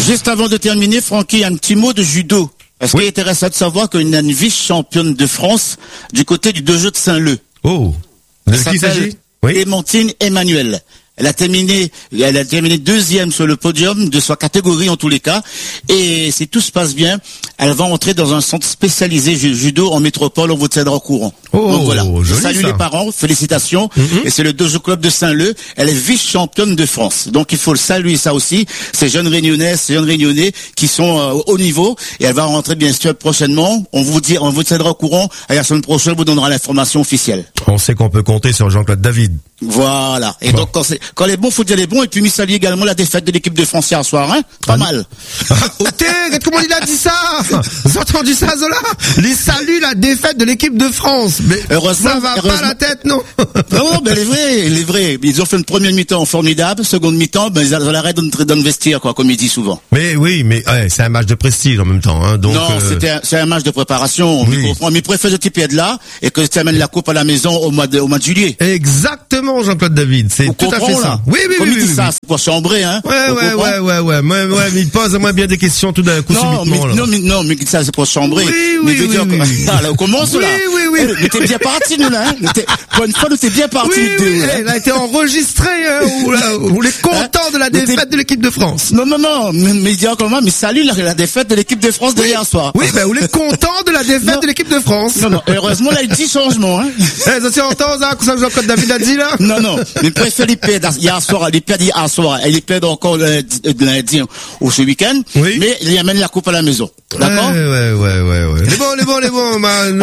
Juste avant de terminer, Francky, un petit mot de judo. Est-ce qu'il est intéressant de savoir qu'il y a une vice-championne de France du côté du dojo de Saint-Leu? Oh, de qui il s'agit? Oui. Clémentine Emmanuel. Elle a terminé deuxième sur le podium de sa catégorie en tous les cas. Et si tout se passe bien, elle va entrer dans un centre spécialisé judo en métropole. On vous tiendra au courant. Oh, donc voilà. Salut les parents, félicitations. Et c'est le dojo club de Saint-Leu. Elle est vice-championne de France. Donc il faut le saluer ça aussi. Ces jeunes Réunionnais qui sont au niveau. Et elle va rentrer bien sûr prochainement. On vous tiendra au courant. Et la semaine prochaine, on vous donnera l'information officielle. On sait qu'on peut compter sur Jean-Claude David. Voilà. Et donc quand les bons, faut dire les bons. Et puis il salue également la défaite de l'équipe de France hier soir, hein. Pas mal. Regarde comment il a dit ça. Vous avez entendu ça, Zola? Il salue la défaite de l'équipe de France. Mais heureusement, ça va pas la tête, non? Non, mais il est vrai. Ils ont fait une première mi-temps formidable, seconde mi-temps, ils ont l'arrêt dans le vestiaire, quoi, comme il dit souvent. Mais oui, c'est un match de prestige en même temps, hein. Donc, non, c'est un match de préparation. Oui. Mais préfère de type de là et que tu amènes la coupe à la maison au mois de juillet. Exactement, Jean-Claude David. C'est tout à fait ça. Oui. Comme il dit ça, c'est pour chambrer, hein. Ouais. Mais il pose à moi bien des questions tout d'un coup subitement, là. Non, mais ça, c'est pour chambrer. Oui. On commence là. Oui. Mais t'es bien parti, nous, là, hein. Pour une fois, nous, t'es bien parti. Oui. Elle a été enregistrée, hein, où les contents de la défaite de l'équipe de France. Non. Mais il dit comment? Mais salut la défaite de l'équipe de France de hier soir. Oui, où les contents de la défaite de l'équipe de France. Non. Heureusement, là, il dit changement, hein. Ça s'y entend, ça, que Jean-Claude David a dit, là? Non. Mais préfère les perdre hier soir, elle les perd encore lundi ou ce week-end. Oui. Mais il amène la coupe à la maison. D'accord? Ouais. Les bons.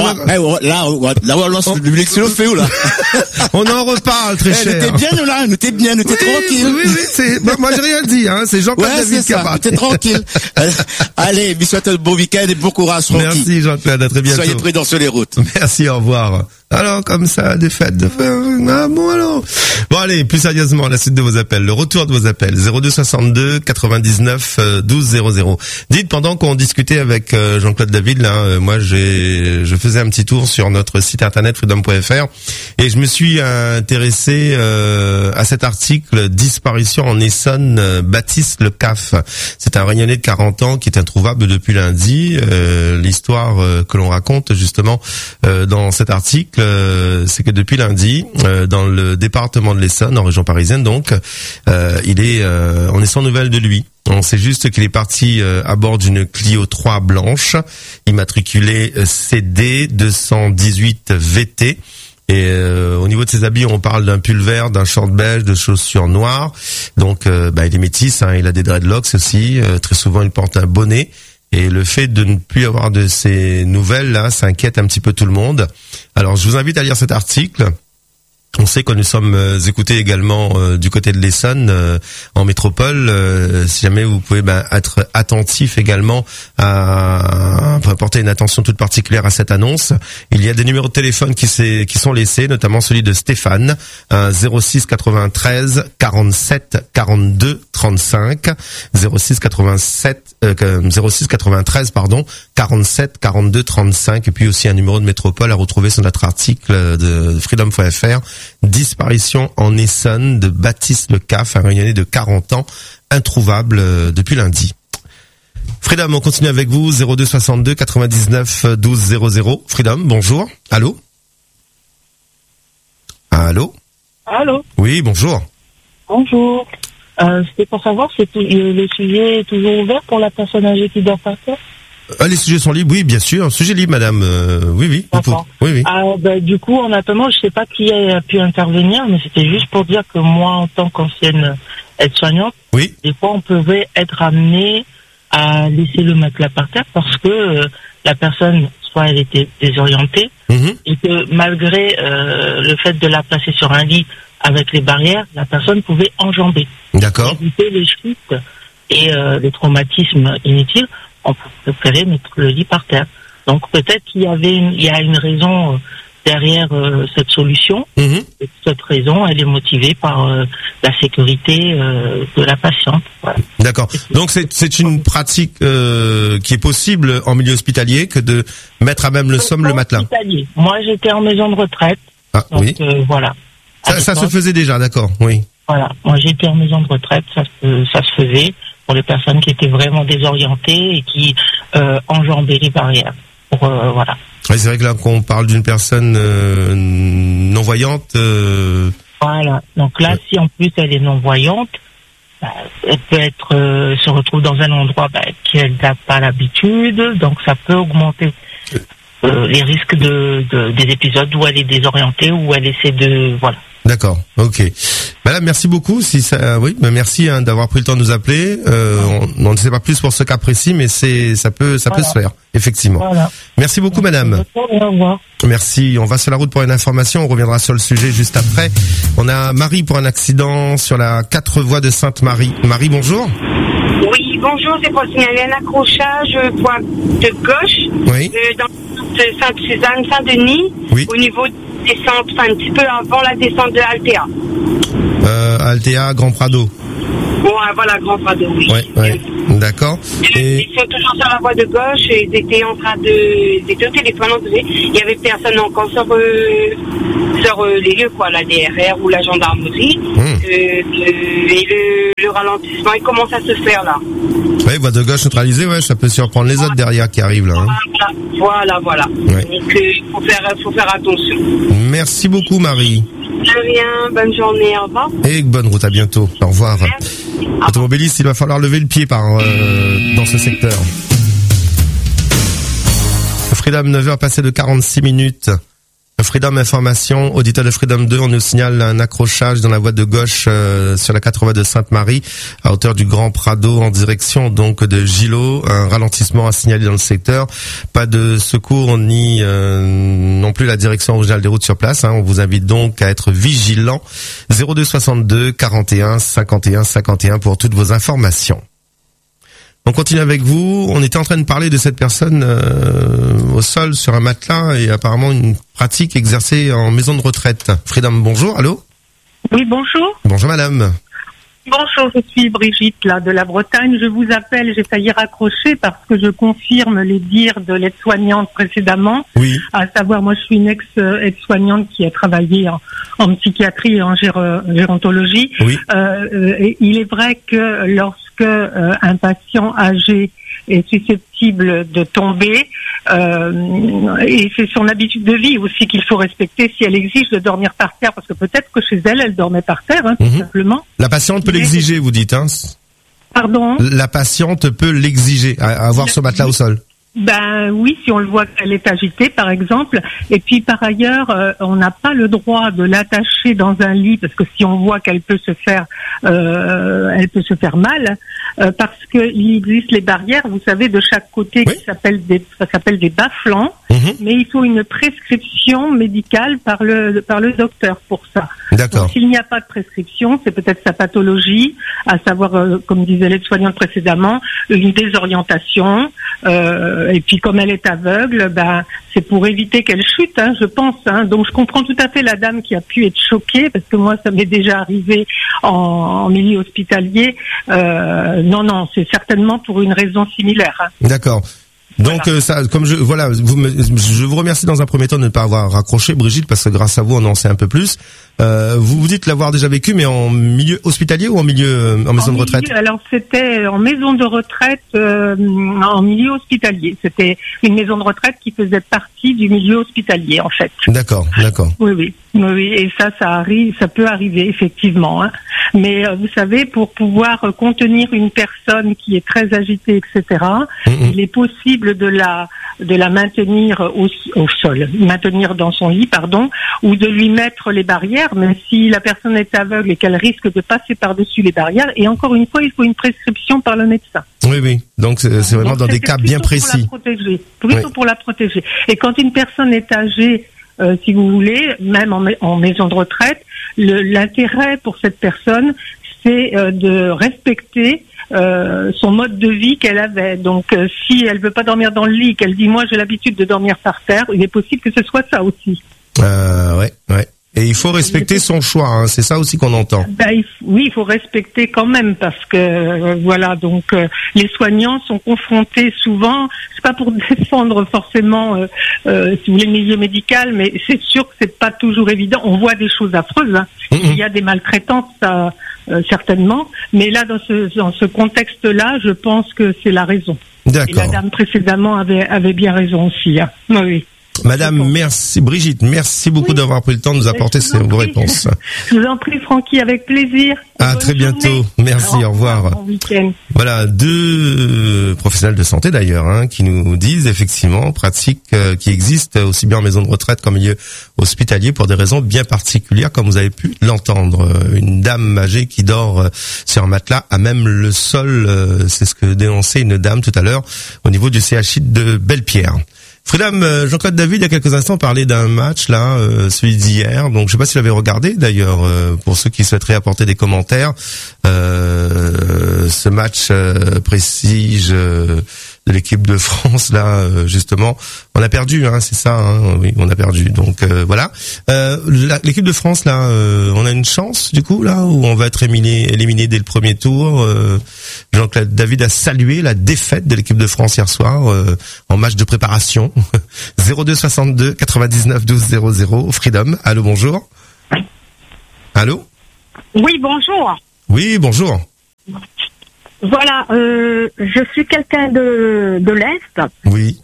Là, on lance le public sur le feu, là. On en reparle, très cher. T'es bien, nous, là. T'es bien, t'es tranquille. Oui, moi, j'ai rien dit, hein. C'est Jean-Claude David qui a parlé. T'es tranquille. Allez, je souhaite un bon week-end et bon courage, Francky. Merci, Jean-Claude. À très bientôt. Soyez prudents sur les routes. Merci, au revoir. Alors, comme ça, des fêtes de alors. Bon, allez, plus sérieusement, la suite de vos appels. Le retour de vos appels. 0262 99 12 00. Dites, pendant qu'on discutait avec Jean-Claude David, là, moi, je faisais un petit tour sur notre site internet freedom.fr et je me suis intéressé à cet article disparition en Essonne, Baptiste Le Caf. C'est un Réunionnais de 40 ans qui est introuvable depuis lundi. L'histoire que l'on raconte justement dans cet article, c'est que depuis lundi, dans le département de l'Essonne, en région parisienne donc, on est sans nouvelles de lui. On sait juste qu'il est parti à bord d'une Clio 3 blanche, immatriculée CD 218 VT. Et au niveau de ses habits, on parle d'un pull vert, d'un short beige, de chaussures noires. Donc, il est métis, hein, il a des dreadlocks aussi. Très souvent, il porte un bonnet. Et le fait de ne plus avoir de ces nouvelles-là, ça inquiète un petit peu tout le monde. Alors, je vous invite à lire cet article. On sait que nous sommes écoutés également du côté de l'Essonne, en métropole. Si jamais vous pouvez être attentif également à porter une attention toute particulière à cette annonce. Il y a des numéros de téléphone qui sont laissés, notamment celui de Stéphane, 06 93 47 42 35, 06 93 47 42 35, et puis aussi un numéro de métropole à retrouver sur notre article de freedom.fr. Disparition en Essonne de Baptiste Le Caf, un Réunionnais de 40 ans, introuvable depuis lundi. Freedom, on continue avec vous, 02 62 99 12 00. Freedom, bonjour. Allô? Oui, bonjour. Bonjour. C'était pour savoir si le sujet est toujours ouvert pour la personne âgée qui dort par terre. Les sujets sont libres, oui, bien sûr. Sujet libre, madame. Oui. D'accord. Oui. Du coup, en attendant, je sais pas qui a pu intervenir, mais c'était juste pour dire que moi, en tant qu'ancienne aide-soignante, oui, des fois, on pouvait être amené à laisser le matelas par terre parce que la personne, soit elle était désorientée, et que malgré le fait de la placer sur un lit avec les barrières, la personne pouvait enjamber. D'accord. Éviter les chutes et les traumatismes inutiles. On préférait mettre le lit par terre. Donc peut-être qu'il y a une raison derrière cette solution. Et cette raison, elle est motivée par la sécurité de la patiente. Voilà. D'accord. Donc c'est une pratique qui est possible en milieu hospitalier que de mettre à même le matelas. Hospitalier. Moi, j'étais en maison de retraite. Ah, donc, oui. Voilà. Ça se faisait déjà, d'accord. Oui. Voilà. Moi, j'étais en maison de retraite. Ça se faisait. pour les personnes qui étaient vraiment désorientées et qui enjambaient les barrières. Voilà. Ouais, c'est vrai que là, qu'on parle d'une personne non-voyante... Voilà. Donc là, si en plus elle est non-voyante, elle peut être se retrouve dans un endroit qu'elle n'a pas l'habitude, donc ça peut augmenter les risques des épisodes où elle est désorientée, où elle essaie de... Voilà. D'accord, ok. Madame, merci beaucoup. Merci d'avoir pris le temps de nous appeler. On ne sait pas plus pour ce cas précis, mais ça peut se faire, effectivement. Voilà. Merci beaucoup, madame. Au revoir. Merci. On va sur la route pour une information. On reviendra sur le sujet juste après. On a Marie pour un accident sur la 4 voies de Sainte-Marie. Marie, bonjour. Oui, bonjour. C'est pour signaler un accrochage point de gauche. Oui. Dans Sainte-Suzanne, Saint-Denis. Oui. Au niveau descente, un petit peu avant la descente de Altea. Altea, Grand Prado. Ouais, voilà, Grand Prado, oui. Ouais. D'accord. Ils sont toujours sur la voie de gauche et ils étaient en train ils étaient au téléphone, il y avait personne encore sur les lieux, quoi, la DRR ou la gendarmerie. Et le ralentissement, il commence à se faire, là. Oui, voie de gauche neutralisée, ça peut surprendre les autres derrière qui arrivent, là. Voilà. Ouais. Donc, faut faire attention. Merci beaucoup, Marie. De rien, bonne journée, au revoir. Et bonne route, à bientôt. Au revoir. Automobiliste, il va falloir lever le pied dans ce secteur. Freedom, 9h passé de 46 minutes. Freedom Information, auditeur de Freedom 2, on nous signale un accrochage dans la voie de gauche sur la 4 voies de Sainte-Marie, à hauteur du Grand Prado, en direction donc de Gillot. Un ralentissement à signaler dans le secteur. Pas de secours ni non plus la direction originale des routes sur place. On vous invite donc à être vigilant. 02 62 41 51 51 pour toutes vos informations. On continue avec vous. On était en train de parler de cette personne au sol sur un matelas et apparemment une pratique exercée en maison de retraite. Freedom, bonjour, allô ? Oui, bonjour. Bonjour madame. Bonjour, je suis Brigitte, là, de la Bretagne. Je vous appelle, j'ai failli raccrocher parce que je confirme les dires de l'aide-soignante précédemment. Oui. À savoir, moi, je suis une ex-aide-soignante qui a travaillé en psychiatrie et en gérontologie. Oui. Il est vrai que lorsque un patient âgé est susceptible de tomber, et c'est son habitude de vie aussi qu'il faut respecter si elle exige de dormir par terre, parce que peut-être que chez elle dormait par terre, tout simplement. La patiente peut l'exiger, vous dites, hein ? Pardon ? La patiente peut l'exiger, avoir ce matelas au sol. Ben oui, si on le voit qu'elle est agitée, par exemple. Et puis par ailleurs, on n'a pas le droit de l'attacher dans un lit, parce que si on voit qu'elle peut se faire, elle peut se faire mal, parce que il existe les barrières, vous savez, de chaque côté, qui ça s'appelle des bas-flancs. Mais il faut une prescription médicale par le docteur pour ça. D'accord. Donc, s'il n'y a pas de prescription, c'est peut-être sa pathologie, à savoir, comme disait l'aide-soignante précédemment, une désorientation. Et puis comme elle est aveugle, c'est pour éviter qu'elle chute, je pense. Donc je comprends tout à fait la dame qui a pu être choquée, parce que moi ça m'est déjà arrivé en milieu hospitalier. Non, c'est certainement pour une raison similaire. D'accord. Donc ça, comme je vous remercie dans un premier temps de ne pas avoir raccroché, Brigitte, parce que grâce à vous on en sait un peu plus. Vous dites l'avoir déjà vécu, mais en milieu hospitalier ou en maison de retraite ? Alors c'était en maison de retraite, en milieu hospitalier. C'était une maison de retraite qui faisait partie du milieu hospitalier en fait. D'accord. Oui. Et ça arrive, ça peut arriver effectivement. Mais vous savez, pour pouvoir contenir une personne qui est très agitée, etc., il est possible de la maintenir au sol, maintenir dans son lit, ou de lui mettre les barrières. Mais si la personne est aveugle et qu'elle risque de passer par-dessus les barrières, et encore une fois, il faut une prescription par le médecin. Oui. Donc c'est vraiment dans des cas bien précis. Pour la protéger. Et quand une personne est âgée, si vous voulez, même en maison de retraite, l'intérêt pour cette personne, c'est de respecter son mode de vie qu'elle avait. Donc, si elle veut pas dormir dans le lit, qu'elle dit moi j'ai l'habitude de dormir par terre, il est possible que ce soit ça aussi. Ouais. Et il faut respecter son choix, hein, c'est ça aussi qu'on entend. Oui, il faut respecter quand même parce que voilà, donc les soignants sont confrontés souvent, c'est pas pour défendre forcément si vous voulez le milieu médical, mais c'est sûr que c'est pas toujours évident. On voit des choses affreuses, hein. Il y a des maltraitances certainement, mais là dans ce contexte-là, je pense que c'est la raison. D'accord. Et la dame précédemment avait bien raison aussi, hein. Oui. Madame, merci, Brigitte, merci beaucoup d'avoir pris le temps de nous apporter vos réponses. Je vous en prie, Francky, avec plaisir. À très bientôt. Merci, au revoir. Bon week-end. Voilà, 2 professionnels de santé d'ailleurs, hein, qui nous disent effectivement pratiques qui existent aussi bien en maison de retraite qu'en milieu hospitalier pour des raisons bien particulières, comme vous avez pu l'entendre. Une dame âgée qui dort sur un matelas à même le sol, c'est ce que dénonçait une dame tout à l'heure au niveau du CHI de Belle-Pierre. Freedom, Jean-Claude David, il y a quelques instants, parlait d'un match, là, celui d'hier. Donc, je sais pas si vous l'avez regardé, d'ailleurs, pour ceux qui souhaiteraient apporter des commentaires. Ce match prestige de l'équipe de France, là, justement. On a perdu, hein, c'est ça, hein, oui, on a perdu. Donc, voilà. L'équipe de France, là, on a une chance, du coup, là, où on va être éliminé dès le premier tour. Jean-Claude David a salué la défaite de l'équipe de France hier soir, en match de préparation. 02 62 99 12 00. Freedom. Allô, bonjour. Allô? Oui, bonjour. Oui, bonjour. Voilà, je suis quelqu'un de l'Est. Oui.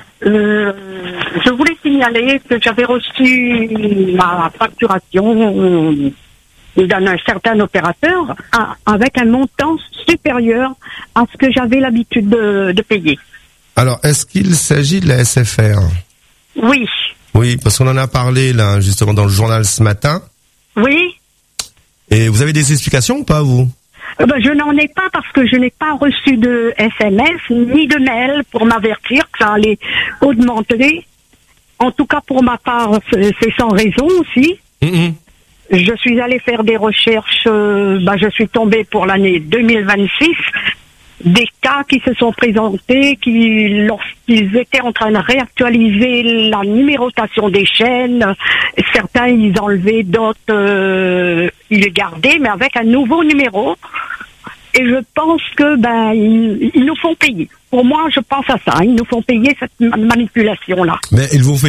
Je voulais signaler que j'avais reçu ma facturation d'un certain opérateur avec un montant supérieur à ce que j'avais l'habitude de payer. Alors, est-ce qu'il s'agit de la SFR? Oui. Oui, parce qu'on en a parlé là justement dans le journal ce matin. Oui. Et vous avez des explications ou pas, vous? Je n'en ai pas parce que je n'ai pas reçu de SMS ni de mail pour m'avertir que ça allait augmenter. En tout cas, pour ma part, c'est sans raison aussi. Je suis allée faire des recherches, je suis tombée pour l'année 2026, des cas qui se sont présentés, qui, lorsqu'ils étaient en train de réactualiser la numérotation des chaînes, certains ils enlevaient, d'autres ils les gardaient, mais avec un nouveau numéro. Et je pense que ils nous font payer. Pour moi, je pense à ça. Ils nous font payer cette manipulation-là. Mais ils vous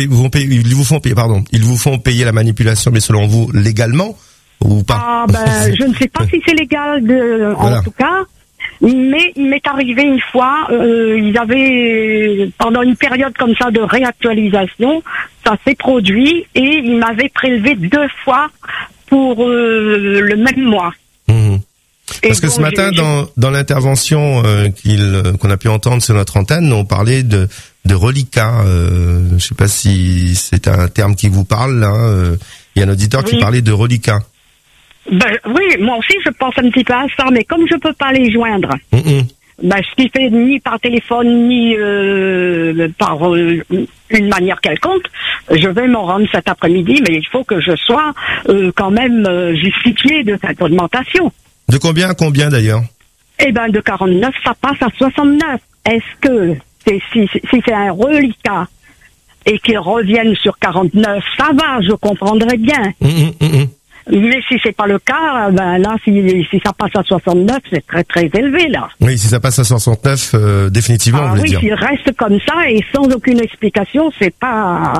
font payer la manipulation, mais selon vous, légalement ou pas? Je ne sais pas si c'est légal voilà. En tout cas. Mais il m'est arrivé une fois, ils avaient, pendant une période comme ça de réactualisation, ça s'est produit et ils m'avaient prélevé 2 fois pour le même mois. Parce que ce matin, dans l'intervention qu'on a pu entendre sur notre antenne, on parlait de reliquat. Je sais pas si c'est un terme qui vous parle, là. Il y a un auditeur qui parlait de reliquat. Oui, moi aussi je pense un petit peu à ça, mais comme je peux pas les joindre, ce qui fait ni par téléphone ni par une manière quelconque, je vais m'en rendre cet après-midi, mais il faut que je sois quand même justifié de cette augmentation. De combien à combien d'ailleurs? De 49, ça passe à 69. Est-ce que si c'est un reliquat et qu'ils reviennent sur 49, ça va, je comprendrais bien. Mais si c'est pas le cas, là, si ça passe à 69, c'est très très élevé là. Oui, si ça passe à 69, définitivement, on voulait dire. Oui, s'il reste comme ça et sans aucune explication, c'est pas,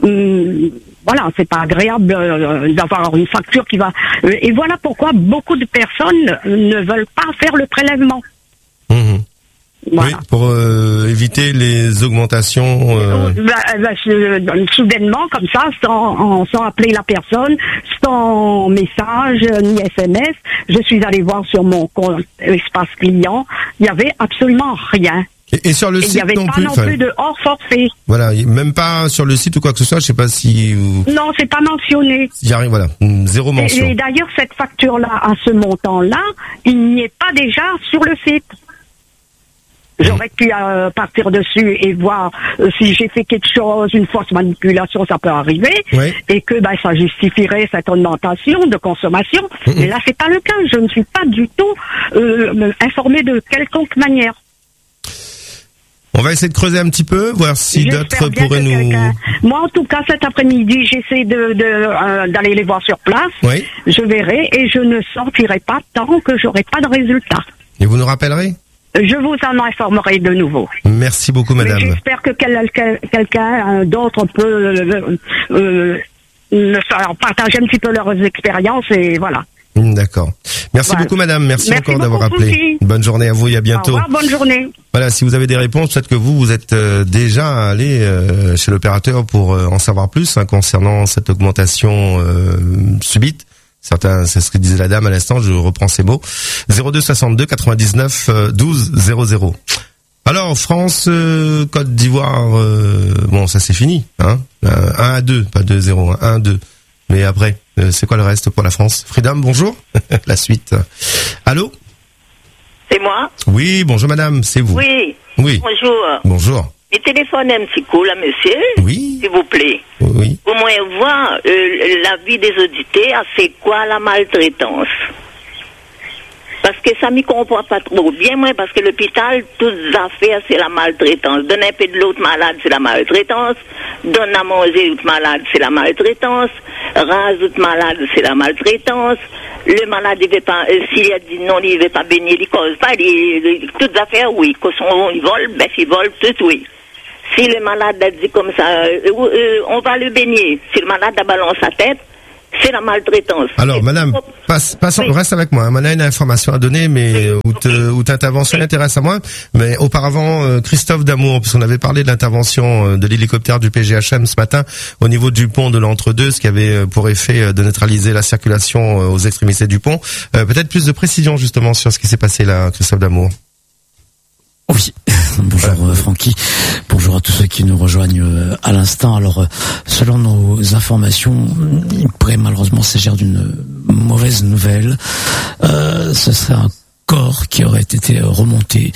c'est pas agréable d'avoir une facture qui va. Et voilà pourquoi beaucoup de personnes ne veulent pas faire le prélèvement. Voilà. Oui, pour éviter les augmentations. Soudainement, comme ça, sans appeler la personne, sans message ni SMS, je suis allée voir sur mon compte espace client, il y avait absolument rien. Et sur le site non plus. Il n'y avait pas non plus de hors forfait. Voilà, même pas sur le site ou quoi que ce soit. Je sais pas si. Non, c'est pas mentionné. J'arrive, voilà, 0 mention. Et d'ailleurs, cette facture-là, à ce montant-là, il n'y est pas déjà sur le site. J'aurais pu partir dessus et voir si j'ai fait quelque chose, une fausse manipulation, ça peut arriver, et que ça justifierait cette augmentation de consommation. Mais là, c'est pas le cas. Je ne suis pas du tout informée de quelconque manière. On va essayer de creuser un petit peu, voir si d'autres pourraient nous... Moi, en tout cas, cet après-midi, j'essaie d'aller les voir sur place. Oui. Je verrai et je ne sortirai pas tant que j'aurai pas de résultat. Et vous nous rappellerez ? Je vous en informerai de nouveau. Merci beaucoup, madame. Mais j'espère que quelqu'un d'autre peut partager un petit peu leurs expériences et voilà. D'accord. Merci beaucoup, madame. Merci encore d'avoir appelé. Bonne journée à vous et à bientôt. Au revoir, bonne journée. Voilà, si vous avez des réponses, peut-être que vous êtes déjà allé chez l'opérateur pour en savoir plus concernant cette augmentation subite. Certains, c'est ce que disait la dame à l'instant, je reprends ces mots. 02 62 99 12 00. Alors, France, Côte d'Ivoire, bon, ça c'est fini, hein. 1-2, pas 2-0, 1-2. Mais après, c'est quoi le reste pour la France? Freedom, bonjour. La suite. Allô? C'est moi? Oui, bonjour madame, c'est vous. Oui. Oui. Bonjour. Bonjour. Je téléphone un petit coup là, monsieur. Oui. S'il vous plaît. Oui. Au moins voir l'avis des auditeurs, c'est quoi la maltraitance? Parce que ça m'y comprend pas trop bien, moi, parce que l'hôpital, toutes les affaires, c'est la maltraitance. Donner un peu de l'autre malade, c'est la maltraitance. Donner à manger l'autre malade, c'est la maltraitance. Rase l'autre malade, c'est la maltraitance. Le malade, il veut pas, s'il a dit non, il veut pas bénir, il cause pas. Toutes les affaires, oui. Quand il vole, ben, il vole tout, oui. Si le malade a dit comme ça, on va le bénir. Si le malade a balancé sa tête, c'est la maltraitance. Alors, madame, reste avec moi. On a une information à donner, mais où t'intervention intéresse à moi. Mais auparavant, Christophe Damour, puisqu'on avait parlé de l'intervention de l'hélicoptère du PGHM ce matin au niveau du pont de l'Entre-deux, ce qui avait pour effet de neutraliser la circulation aux extrémités du pont. Peut-être plus de précision justement sur ce qui s'est passé là, Christophe Damour. Oui, bonjour Francky, bonjour à tous ceux qui nous rejoignent à l'instant. Alors, selon nos informations, il pourrait malheureusement s'agir d'une mauvaise nouvelle. Ce serait un corps qui aurait été remonté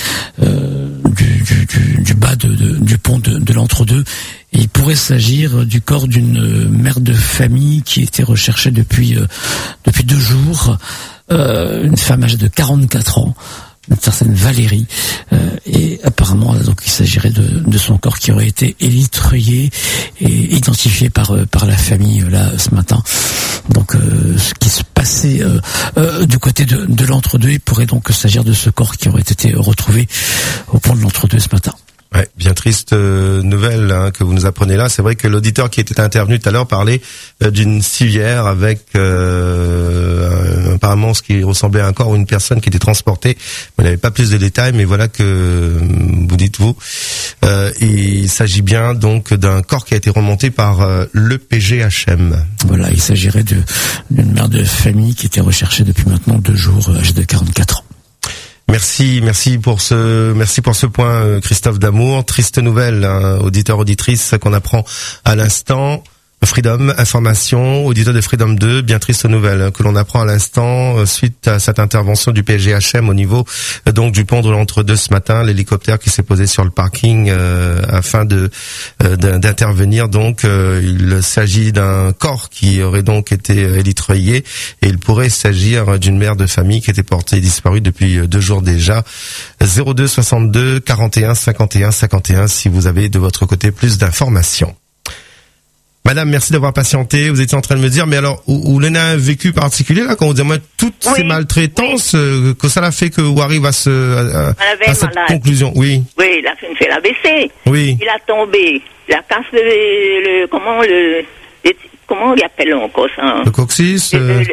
du bas du pont de l'Entre-deux. Et il pourrait s'agir du corps d'une mère de famille qui était recherchée depuis 2 jours, une femme âgée de 44 ans. Une certaine Valérie, et apparemment donc il s'agirait de son corps qui aurait été élitreillé et identifié par la famille là ce matin. Donc ce qui se passait du côté de l'Entre-deux, il pourrait donc s'agir de ce corps qui aurait été retrouvé au pont de l'Entre-deux ce matin. Ouais, bien triste nouvelle que vous nous apprenez là. C'est vrai que l'auditeur qui était intervenu tout à l'heure parlait d'une civière avec apparemment ce qui ressemblait à un corps ou une personne qui était transportée. Il n'avait pas plus de détails, mais voilà que vous dites-vous. Il s'agit bien donc d'un corps qui a été remonté par le PGHM. Voilà, il s'agirait d'une mère de famille qui était recherchée depuis maintenant 2 jours, âgée de 44 ans. Merci pour ce point, Christophe Damour. Triste nouvelle, auditeur, auditrice, qu'on apprend à l'instant. Freedom, information, auditeur de Freedom 2, bien triste nouvelle que l'on apprend à l'instant suite à cette intervention du PGHM au niveau donc du pont de l'Entre-deux ce matin, l'hélicoptère qui s'est posé sur le parking afin d'intervenir. Donc il s'agit d'un corps qui aurait donc été élitreillé et il pourrait s'agir d'une mère de famille qui était portée disparue depuis 2 jours déjà. 02 62 41 51 51 si vous avez de votre côté plus d'informations. Madame, merci d'avoir patienté. Vous étiez en train de me dire, mais alors, vous avez un vécu particulier là, quand vous dites, moi, toutes ces maltraitances, que ça l'a fait que vous arrivez à cette conclusion. Oui. Oui, il a fait l'AVC. Oui. Il a tombé. Il a cassé comment il appelle encore ça? Le coccyx.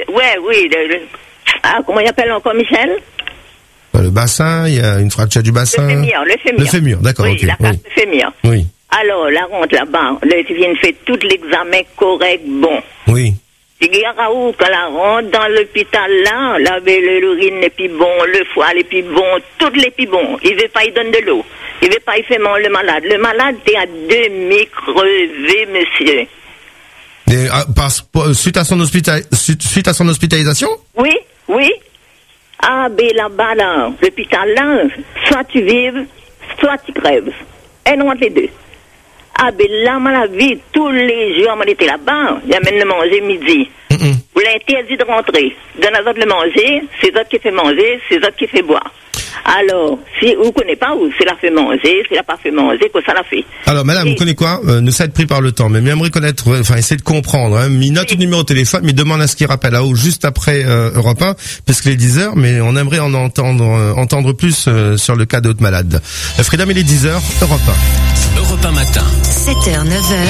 Comment il appelle encore, Michel? Le bassin, il y a une fracture du bassin. Le fémur, d'accord, oui, ok. Il a cassé le fémur. Oui. Alors, la rentre là-bas, là, tu viens de faire tout l'examen correct, bon. Oui. Tu regardes Raoult, quand la rentre dans l'hôpital là, l'urine n'est plus bon, le foie n'est plus bon, tout n'est plus bon. Il veut pas y donner de l'eau. Il veut pas y faire manger le malade. Le malade est à demi crevé, monsieur. Et, suite à son hospitalisation? Oui. Ah, ben là-bas, là, l'hôpital là, soit tu vives, soit tu crèves. Et non, les deux. Ah, ben là, ma vie, tous les jours, on était là-bas. Il y a même le manger midi. Vous l'interdit de rentrer. Donne à autres le manger, c'est autres qui fait manger, c'est autres qui fait boire. Alors, si vous ne connaissez pas, ou c'est la fait manger, c'est la pas fait manger, que ça la fait. Alors, madame, vous connaissez quoi? Ne ça être pris par le temps, mais j'aimerais connaître, essayer de comprendre, hein. Il note le numéro de téléphone, mais demande à ce qu'il rappelle là-haut juste après Europe 1, parce qu'il est 10h, mais on aimerait en entendre plus sur le cas de haute malade. Freedom, il est 10h, Europe 1. Europe 1 matin. 7h, 9h.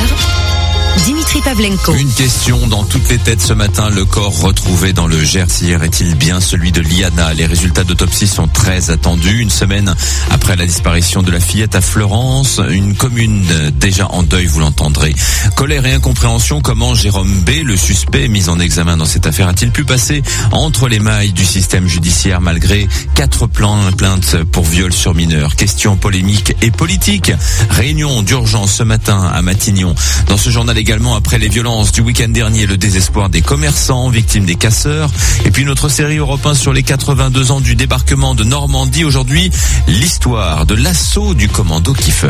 Dimitri Pavlenko. Une question dans toutes les têtes ce matin. Le corps retrouvé dans le Gers hier est-il bien celui de Liana? Les résultats d'autopsie sont très attendus. Une semaine après la disparition de la fillette à Fleurance, une commune déjà en deuil, vous l'entendrez. Colère et incompréhension, comment Jérôme B, le suspect mis en examen dans cette affaire, a-t-il pu passer entre les mailles du système judiciaire malgré 4 plaintes pour viol sur mineurs? Question polémique et politique. Réunion d'urgence ce matin à Matignon. Dans ce journal également, après les violences du week-end dernier, le désespoir des commerçants victimes des casseurs. Et puis notre série Europe 1 sur les 82 ans du débarquement de Normandie. Aujourd'hui, l'histoire de l'assaut du commando Kiefer.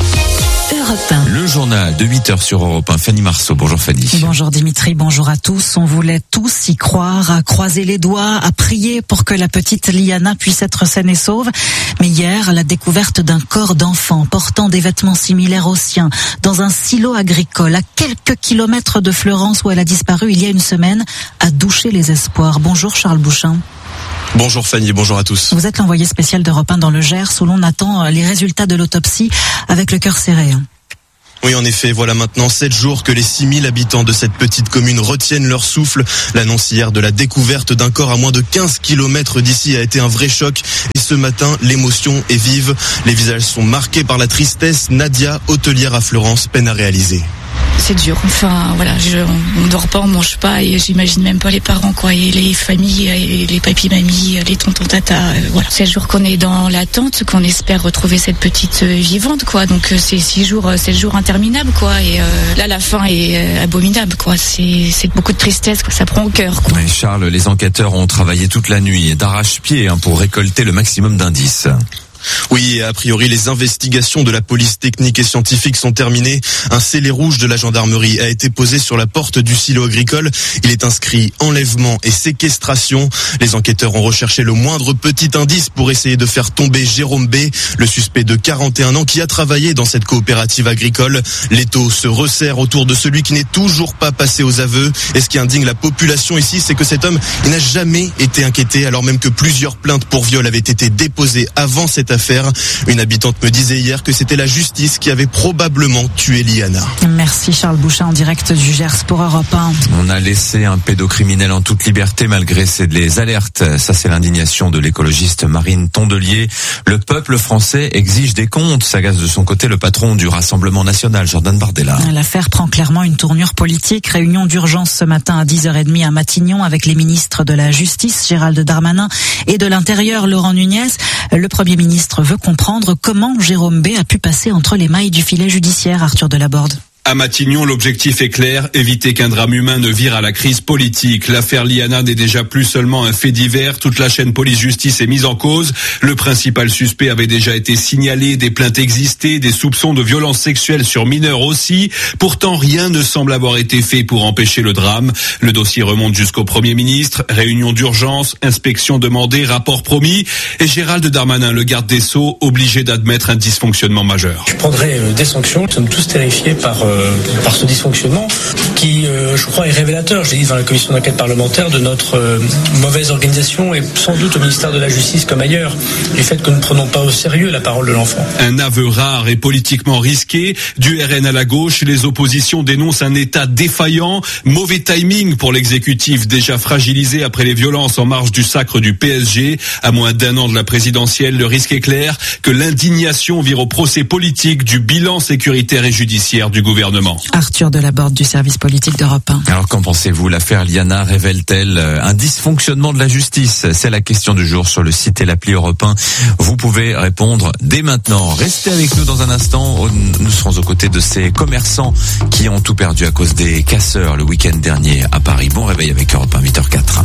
Europe 1. Le journal de 8h sur Europe 1. Fanny Marceau. Bonjour Fanny. Bonjour Dimitri, bonjour à tous. On voulait tous y croire, à croiser les doigts, à prier pour que la petite Liana puisse être saine et sauve. Mais hier, la découverte d'un corps d'enfant portant des vêtements similaires aux siens dans un silo agricole à quelques kilomètres de Fleurance où elle a disparu il y a une semaine a douché les espoirs. Bonjour Charles Bouchin. Bonjour Fanny, bonjour à tous. Vous êtes l'envoyé spécial d'Europe 1 dans le Gers où l'on attend les résultats de l'autopsie avec le cœur serré. Oui, en effet, voilà maintenant 7 jours que les 6000 habitants de cette petite commune retiennent leur souffle. L'annonce hier de la découverte d'un corps à moins de 15 kilomètres d'ici a été un vrai choc. Et ce matin, l'émotion est vive. Les visages sont marqués par la tristesse. Nadia, hôtelière à Fleurance, peine à réaliser. C'est dur. Enfin, voilà, on dort pas, on mange pas, et j'imagine même pas les parents, quoi, et les familles, et les papis, mamies, les tontons, tata, voilà. 7 jours qu'on est dans l'attente, qu'on espère retrouver cette petite vivante, quoi. Donc c'est 7 jours interminables, quoi. Et là, la fin est abominable, quoi. C'est beaucoup de tristesse, quoi. Ça prend au cœur, quoi. Ouais, Charles, les enquêteurs ont travaillé toute la nuit d'arrache-pied pour récolter le maximum d'indices. Oui, a priori, les investigations de la police technique et scientifique sont terminées. Un scellé rouge de la gendarmerie a été posé sur la porte du silo agricole. Il est inscrit enlèvement et séquestration. Les enquêteurs ont recherché le moindre petit indice pour essayer de faire tomber Jérôme B, le suspect de 41 ans qui a travaillé dans cette coopérative agricole. L'étau se resserre autour de celui qui n'est toujours pas passé aux aveux. Et ce qui indigne la population ici, c'est que cet homme n'a jamais été inquiété, alors même que plusieurs plaintes pour viol avaient été déposées avant cette affaire. Une habitante me disait hier que c'était la justice qui avait probablement tué Liana. Merci Charles Bouchin en direct du Gers pour Europe 1. On a laissé un pédocriminel en toute liberté malgré les alertes. Ça, c'est l'indignation de l'écologiste Marine Tondelier. Le peuple français exige des comptes. S'agace de son côté le patron du Rassemblement national, Jordan Bardella. L'affaire prend clairement une tournure politique. Réunion d'urgence ce matin à 10h30 à Matignon avec les ministres de la Justice, Gérald Darmanin, et de l'Intérieur, Laurent Nunez. Le Premier ministre veut comprendre comment Jérôme B a pu passer entre les mailles du filet judiciaire, Arthur Delaborde. À Matignon, l'objectif est clair, éviter qu'un drame humain ne vire à la crise politique. L'affaire Liana n'est déjà plus seulement un fait divers, toute la chaîne police-justice est mise en cause. Le principal suspect avait déjà été signalé, des plaintes existaient, des soupçons de violences sexuelles sur mineurs aussi. Pourtant, rien ne semble avoir été fait pour empêcher le drame. Le dossier remonte jusqu'au Premier ministre, réunion d'urgence, inspection demandée, rapport promis, et Gérald Darmanin, le garde des Sceaux, obligé d'admettre un dysfonctionnement majeur. Je prendrai des sanctions, nous sommes tous terrifiés par ce dysfonctionnement qui, je crois, est révélateur, je l'ai dit dans la commission d'enquête parlementaire, de notre mauvaise organisation et sans doute au ministère de la Justice comme ailleurs, du fait que nous ne prenons pas au sérieux la parole de l'enfant. Un aveu rare et politiquement risqué, du RN à la gauche, les oppositions dénoncent un État défaillant, mauvais timing pour l'exécutif déjà fragilisé après les violences en marge du sacre du PSG. À moins d'1 an de la présidentielle, le risque est clair que l'indignation vire au procès politique du bilan sécuritaire et judiciaire du gouvernement. Arthur Delaborde du service politique d'Europe 1. Alors qu'en pensez-vous? L'affaire Liana révèle-t-elle un dysfonctionnement de la justice? C'est la question du jour sur le site et l'appli Europe 1. Vous pouvez répondre dès maintenant. Restez avec nous dans un instant. Nous serons aux côtés de ces commerçants qui ont tout perdu à cause des casseurs le week-end dernier à Paris. Bon réveil avec Europe 1, 8h04.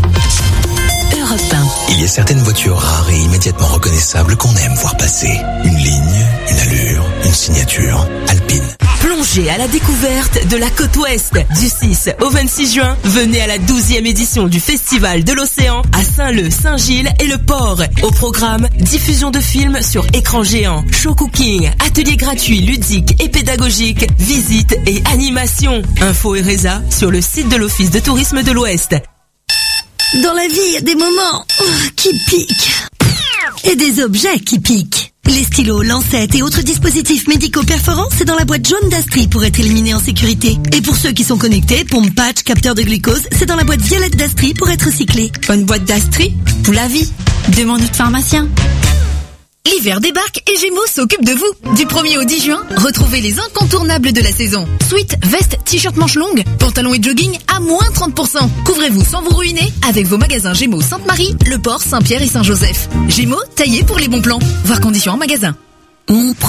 Europe 1. Il y a certaines voitures rares et immédiatement reconnaissables qu'on aime voir passer. Une ligne, une allure, une signature. Alpine. Plongez Plongez à la découverte de la côte ouest. Du 6 au 26 juin, venez à la 12e édition du Festival de l'Océan à Saint-Leu, Saint-Gilles et le Port. Au programme, diffusion de films sur écran géant, show cooking, ateliers gratuits, ludiques et pédagogiques, visites et animations. Info et résa sur le site de l'Office de tourisme de l'Ouest. Dans la vie, il y a des moments qui piquent. Et des objets qui piquent. Les stylos, lancettes et autres dispositifs médicaux perforants, c'est dans la boîte jaune d'Astri pour être éliminé en sécurité. Et pour ceux qui sont connectés, pompe patch, capteur de glucose, c'est dans la boîte violette d'Astri pour être recyclé. Bonne boîte d'Astri pour la vie. Demande notre pharmacien. L'hiver débarque et Gémeaux s'occupe de vous. Du 1er au 10 juin, retrouvez les incontournables de la saison. Sweat, veste, t-shirt manches longues, pantalons et jogging à moins 30%. Couvrez-vous sans vous ruiner avec vos magasins Gémeaux Sainte-Marie, Le Port, Saint-Pierre et Saint-Joseph. Gémeaux, taillés pour les bons plans. Voir conditions en magasin.